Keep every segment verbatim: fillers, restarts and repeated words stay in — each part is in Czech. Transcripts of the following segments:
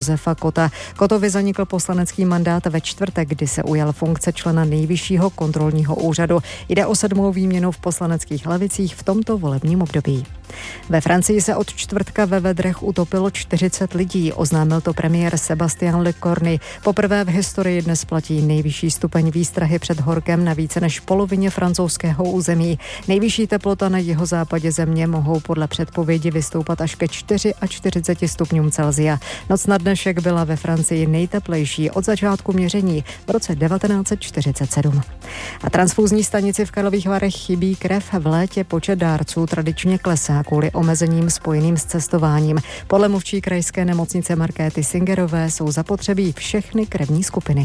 Josefa Kota. Kotovi zanikl poslanecký mandát ve čtvrtek, kdy se ujal funkce člena Nejvyššího kontrolního úřadu. Jde o sedmou výměnu v poslaneckých lavicích v tomto volebním období. Ve Francii se od čtvrtka ve vedrech utopilo čtyřicet lidí, oznámil to premiér Sébastien Lecornu. Poprvé v historii dnes platí nejvyšší stupeň výstrahy před horkem na více než polovině francouzského území. Nejvyšší teplota na jihozápadě země mohou podle předpovědi vystoupat až ke čtyřiceti čtyři stupňům Celsia. Noc na dnešek byla ve Francii nejteplejší od začátku měření v roce devatenáct set čtyřicet sedm. A transfúzní stanici v Karlových Varech chybí krev. V létě počet dárců tradičně klesá kvůli omezením spojeným s cestováním. Podle mluvčí krajské nemocnice Markéty Singerové jsou zapotřebí všechny krevní skupiny.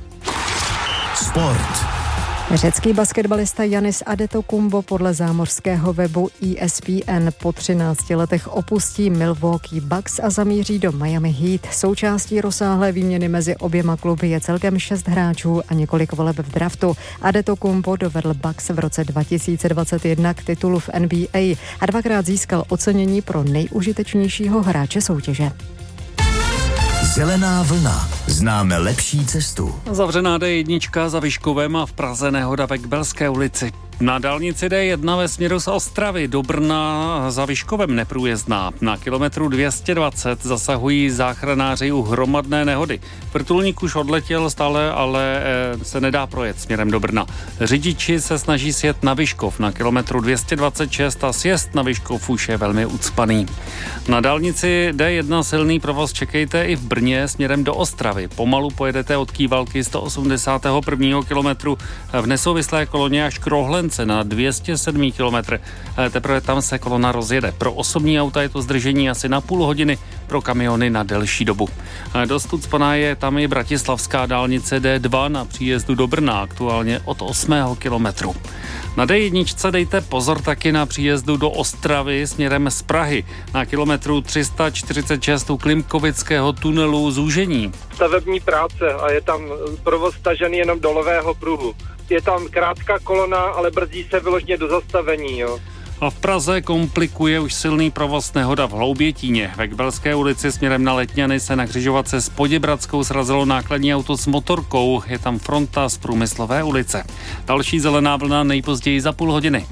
Sport. Řecký basketbalista Yannis Adetokounmpo podle zámořského webu E S P N po třinácti letech opustí Milwaukee Bucks a zamíří do Miami Heat. Součástí rozsáhlé výměny mezi oběma kluby je celkem šest hráčů a několik voleb v draftu. Adetokounmpo dovedl Bucks v roce dva tisíce dvacet jedna k titulu v N B A a dvakrát získal ocenění pro nejužitečnějšího hráče soutěže. Zelená vlna. Známe lepší cestu. Zavřená D jedna za Vyškovem a v Praze nehoda ve Kbelské ulici. Na dálnici D jedna ve směru z Ostravy do Brna za Vyškovem neprůjezdná. Na kilometru dvě stě dvacet zasahují záchranáři u hromadné nehody. Vrtulník už odletěl stále, ale se nedá projet směrem do Brna. Řidiči se snaží sjet na Vyškov na kilometru dvě stě dvacet šest a sjezd na Vyškov už je velmi ucpaný. Na dálnici D jedna silný provoz čekejte i v Brně směrem do Ostravy. Pomalu pojedete od Kývalky sto osmdesátého prvního kilometru v nesouvislé koloně až k Rohlence na dvě stě sedm kilometrů. Teprve tam se kolona rozjede. Pro osobní auta je to zdržení asi na půl hodiny, pro kamiony na delší dobu. Dost ucpaná je tam i bratislavská dálnice D dva na příjezdu do Brna, aktuálně od osmého kilometru. Na D jedna dejte pozor taky na příjezdu do Ostravy směrem z Prahy. Na kilometru tři sta čtyřicet šest u Klimkovického tunelu zúžení. Stavební práce a je tam provoz stažený jenom do levého pruhu. Je tam krátká kolona, ale brzdí se vyloženě do zastavení, jo. A v Praze komplikuje už silný provoz nehoda v Hloubětíně. Ve Kbelské ulici směrem na Letňany se na křižovatce s Poděbradskou srazilo nákladní auto s motorkou. Je tam fronta z Průmyslové ulice. Další zelená vlna nejpozději za půl hodiny.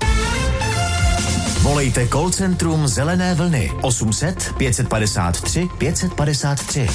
Volejte call centrum Zelené vlny osm set pět padesát tři pět padesát tři.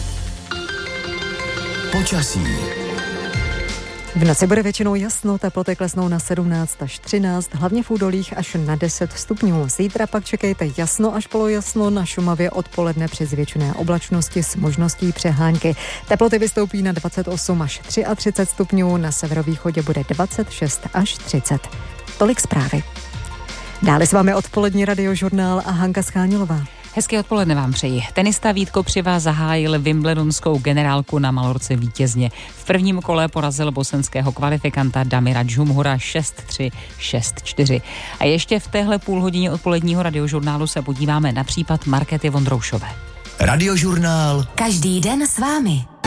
Počasí. V noci bude většinou jasno, teploty klesnou na sedmnáct až třináct, hlavně v údolích až na deset stupňů. Zítra pak čekejte jasno až polojasno, na Šumavě odpoledne při zvětšené oblačnosti s možností přehánky. Teploty vystoupí na dvacet osm až třicet tři stupňů, na severovýchodě bude dvacet šest až třicet. Tolik zprávy. Dále s vámi odpolední radiožurnál a Hanka Schánilová. Hezké odpoledne vám přeji. Tenista Vít Kopřiva zahájil Wimbledonskou generálku na Malorce vítězně. V prvním kole porazil bosenského kvalifikanta Damira Džumhura šest tři, šest čtyři. A ještě v téhle půlhodině odpoledního radiožurnálu se podíváme na případ Markéty Vondroušové. Radiožurnál. Každý den s vámi.